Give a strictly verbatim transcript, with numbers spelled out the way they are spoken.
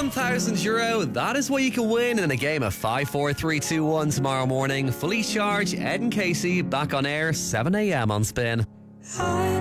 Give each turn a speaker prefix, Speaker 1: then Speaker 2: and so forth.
Speaker 1: one thousand euro, that is what you can win in a game of five, four, three, two, one tomorrow morning. Fully charged, Ed and Casey back on air, seven a.m. on Spin.